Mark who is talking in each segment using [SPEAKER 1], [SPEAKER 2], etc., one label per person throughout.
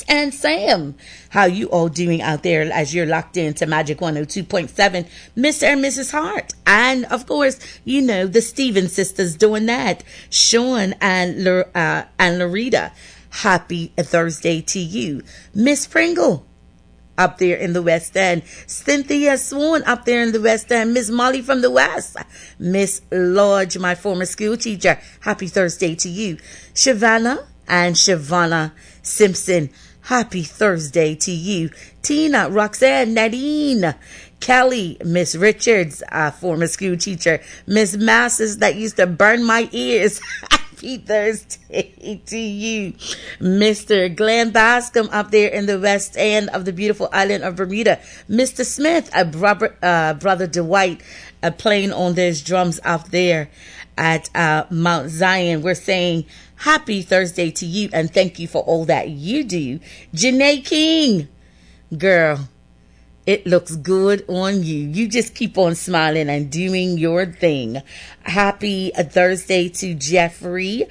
[SPEAKER 1] and Sam. How you all doing out there as you're locked into Magic 102.7, Mr. and Mrs. Hart. And, of course, you know, the Stevens sisters doing that. Sean and Larita, happy Thursday to you. Miss Pringle, up there in the West End. Cynthia Swan up there in the West End. Miss Molly from the West. Miss Lodge, my former school teacher. Happy Thursday to you. Shavana and Shavana Simpson. Happy Thursday to you. Tina, Roxanne, Nadine, Kelly, Miss Richards, former school teacher. Miss Masters that used to burn my ears. Happy Thursday to you. Mr. Glenn Bascom up there in the West End of the beautiful island of Bermuda. Mr. Smith, Brother Dwight, playing on those drums up there at Mount Zion. We're saying happy Thursday to you and thank you for all that you do. Janae King, girl, it looks good on you. You just keep on smiling and doing your thing. Happy Thursday to Jeffrey,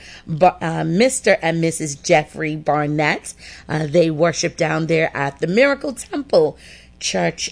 [SPEAKER 1] Mr. and Mrs. Jeffrey Barnett. They worship down there at the Miracle Temple Church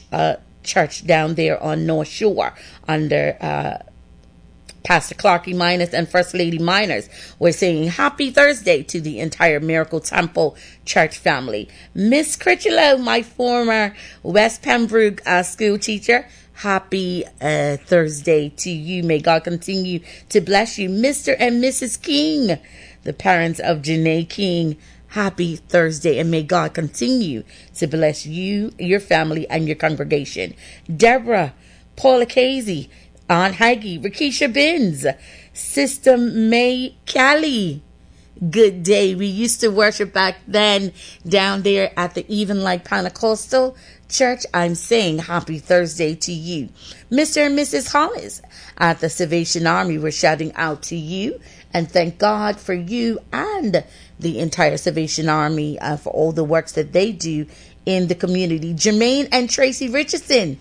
[SPEAKER 1] down there on North Shore under Pastor Clarky Miners and First Lady Miners. We're saying happy Thursday to the entire Miracle Temple Church family. Miss Critchlow, my former West Pembroke school teacher, happy Thursday to you. May God continue to bless you. Mr. and Mrs. King, the parents of Janae King, happy Thursday, and may God continue to bless you, your family, and your congregation. Deborah, Paula Casey, Aunt Haggy, Rakisha Binns, Sister May Callie. Good day. We used to worship back then down there at the Even Light Pentecostal Church. I'm saying happy Thursday to you. Mr. and Mrs. Hollis at the Salvation Army, we're shouting out to you and thank God for you and the entire Salvation Army for all the works that they do in the community. Jermaine and Tracy Richardson,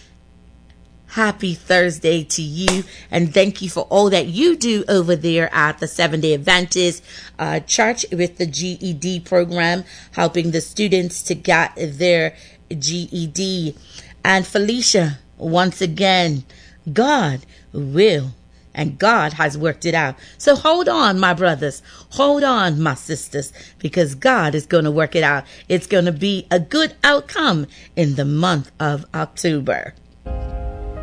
[SPEAKER 1] happy Thursday to you, and thank you for all that you do over there at the Seventh-day Adventist Church with the GED program, helping the students to get their GED. And Felicia, once again, God will, and God has worked it out. So hold on, my brothers. Hold on, my sisters, because God is going to work it out. It's going to be a good outcome in the month of October.